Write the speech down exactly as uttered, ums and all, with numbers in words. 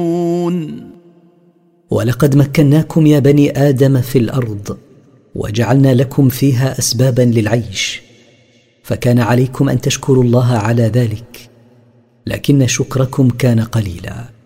ولقد مكناكم يا بني آدم في الأرض وجعلنا لكم فيها أسبابا للعيش، فكان عليكم أن تشكروا الله على ذلك، لكن شكركم كان قليلا.